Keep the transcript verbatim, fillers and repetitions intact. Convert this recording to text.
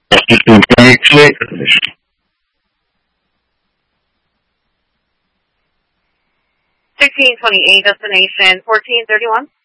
fifteen twenty-two, position. sixteen twenty-eight, destination fourteen thirty-one.